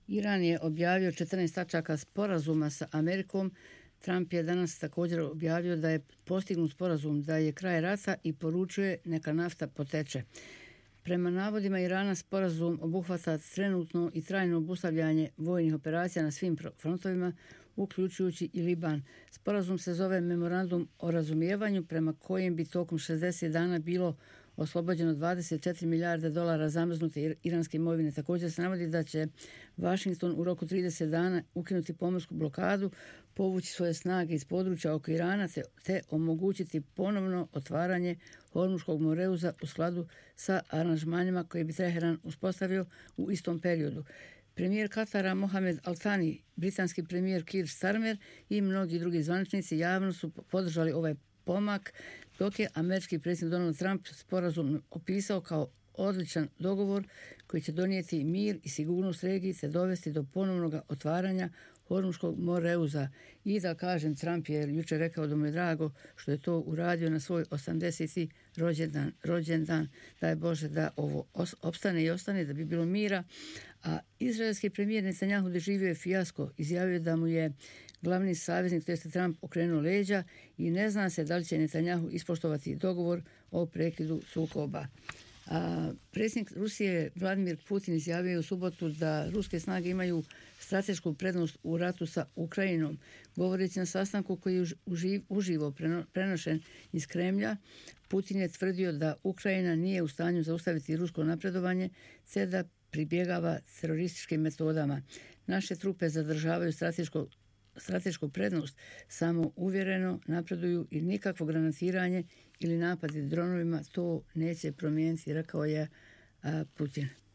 Iran je objavio 14 tačaka sporazuma sa Amerikom. Trump je danas također objavio da je postignut sporazum da je kraj rata i poručuje neka nafta poteče. Prema navodima Irana sporazum obuhvata trenutno i trajno obustavljanje vojnih operacija na svim frontovima, uključujući i Liban. Sporazum se zove Memorandum o razumijevanju, prema kojem bi tokom 60 dana bilo oslobođeno 24 milijarde dolara zamrznute iranske imovine. Također se navodi da će Washington u roku 30 dana ukinuti pomorsku blokadu, povući svoje snage iz područja oko Irana te omogućiti ponovno otvaranje Hormuškog moreuza u skladu sa aranžmanima koje bi Teheran uspostavio u istom periodu. Premijer Katara Mohamed Al Thani, britanski premijer Keir Starmer i mnogi drugi zvaničnici javno su podržali ovaj pomak, dok je američki predsjednik Donald Trump sporazum opisao kao odličan dogovor koji će donijeti mir i sigurnost regiji te dovesti do ponovnog otvaranja Hormuškog moreuza. I da kažem, Trump je jučer rekao da mu je drago što je to uradio na svoj 80. rođendan. Daj Bože da ovo opstane i ostane, da bi bilo mira. A izraelski premijer Netanjahu doživio je fijasko, izjavio da mu je glavni saveznik, to jest Trump, okrenuo leđa i ne zna se da li će Netanjahu ispoštovati dogovor o prekidu sukoba. Predsjednik Rusije Vladimir Putin izjavio u subotu da ruske snage imaju stratešku prednost u ratu sa Ukrajinom. Govoreći na sastanku koji je uživo prenošen iz Kremlja, Putin je tvrdio da Ukrajina nije u stanju zaustaviti rusko napredovanje, te da pribjegava terorističkim metodama. Naše trupe zadržavaju stratešku prednost, samo uvjereno napreduju i nikakvo granatiranje ili napadi dronovima to neće promijeniti, rekao je Putin.